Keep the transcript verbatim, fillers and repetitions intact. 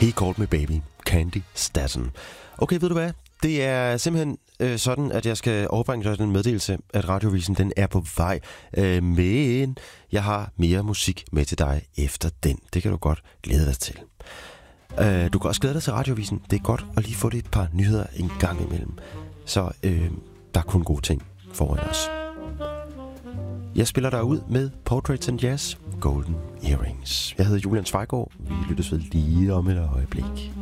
He Called Me Baby, Candy Stassen. Okay, ved du hvad? Det er simpelthen øh, sådan, at jeg skal overbringe dig den meddelelse, at Radiovisen den er på vej. Øh, men jeg har mere musik med til dig efter den. Det kan du godt glæde dig til. Øh, du kan også glæde dig til Radiovisen. Det er godt at lige få det et par nyheder en gang imellem. Så øh, der er kun gode ting foran os. Jeg spiller dig ud med Portraits and Jazz, Golden Earrings. Jeg hedder Julian Zweigård. Vi lyttes ved lige om et øjeblik.